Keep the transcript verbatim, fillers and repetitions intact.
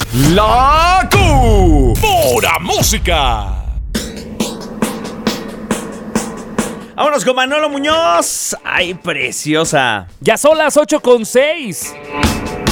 La Q. Pura música. Vámonos con Manolo Muñoz. Ay, preciosa. Ya son las ocho con seis.